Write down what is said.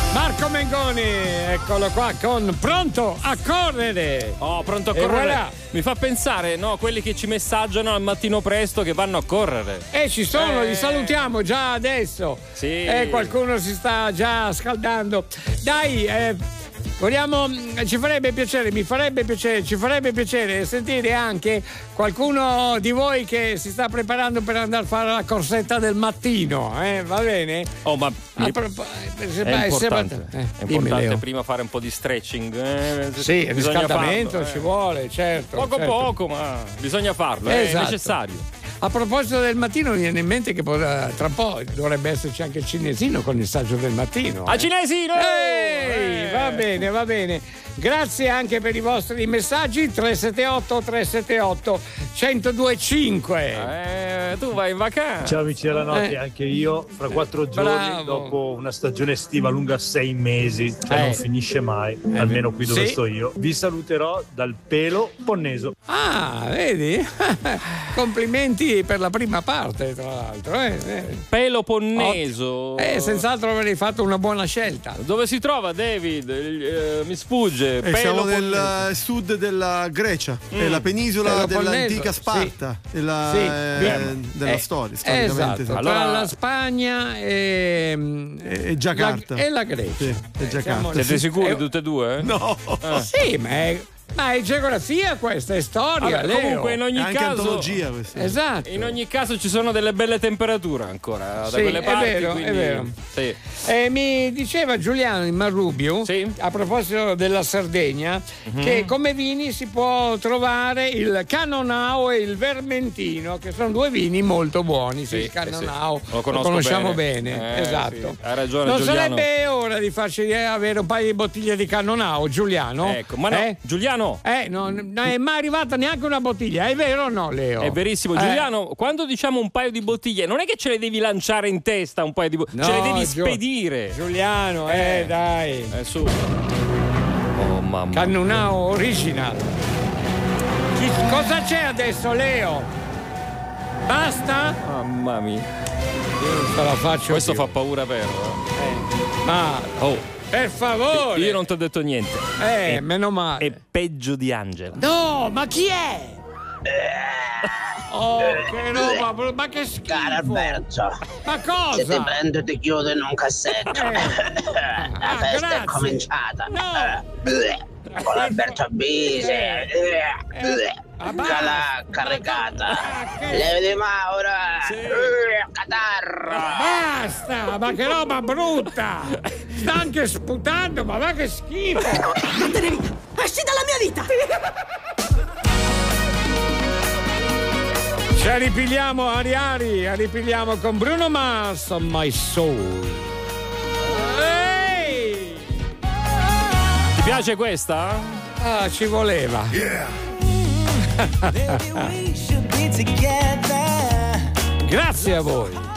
Marco Mengoni, eccolo qua con Pronto a correre. Oh, pronto a correre. Voilà. Mi fa pensare, no, quelli che ci messaggiano al mattino presto che vanno a correre. Ci sono, li salutiamo già adesso. Sì. Qualcuno si sta già scaldando. Dai, vogliamo, ci farebbe piacere sentire anche qualcuno di voi che si sta preparando per andare a fare la corsetta del mattino, va bene? Oh, ma è importante prima fare un po' di stretching. Sì, il riscaldamento farlo, ci vuole, certo. Poco, ma bisogna farlo, esatto. È necessario. A proposito del mattino, mi viene in mente che tra un po' dovrebbe esserci anche il cinesino con il saggio del mattino. A cinesino! Va bene. Grazie anche per i vostri messaggi. 378 1025. Tu vai in vacanza. Ciao amici della notte, anche io fra 4 giorni, dopo una stagione estiva lunga 6 mesi, cioè non finisce mai, almeno qui dove sto io, vi saluterò dal Pelo Ponneso. Ah, vedi? Complimenti per la prima parte, tra l'altro. Pelo Ponneso. Senz'altro avrei fatto una buona scelta. Dove si trova David? Mi sfugge. Siamo nel sud della Grecia, è la penisola dell'antica Sparta, della storia. Esatto, Esatto. Allora, la Spagna e Giacarta. E la Grecia. Sì, e Giacarta. Siete sicuri tutte e due? No. Sì, ma è geografia questa, è storia. Vabbè, comunque in ogni anche caso antologia questa. Esatto. In ogni caso ci sono delle belle temperature ancora da quelle parti. È vero. Sì. Mi diceva Giuliano in Marrubiu, a proposito della Sardegna, che come vini si può trovare il Cannonau e il Vermentino, che sono due vini molto buoni. Il Cannonau lo conosciamo bene. Esatto. Sì. Hai ragione, non Giuliano. Sarebbe ora di farci avere un paio di bottiglie di Cannonau, Giuliano? Ecco, ma no, Giuliano. Non è mai arrivata neanche una bottiglia, è vero o no, Leo? È verissimo, Giuliano. Quando diciamo un paio di bottiglie, non è che ce le devi lanciare in testa un paio di bottiglie, ce le devi spedire. Giuliano, dai. Su. Oh, mamma. Cannonau original. Cosa c'è adesso, Leo? Basta? Mamma mia. Io non ce la faccio. Questo più. fa paura, vero? Ma per favore. Io non ti ho detto niente. Meno male. È peggio di Angela. No, ma chi è? Oh, che roba, ma che schifo. Cara Alberto, ma cosa? Se ti prendo ti chiudo in un cassetto. La festa è cominciata. No. Con Alberto Bise. Calà caricata. Leve di Maura. Catarro. Basta, ma che roba brutta. Sta anche sputando, ma va che schifo. Vattene via, esci dalla mia vita. Ci ripigliamo, ripigliamo con Bruno Mars, My Soul. Ehi! Ti piace questa? Ah, ci voleva. Grazie a voi.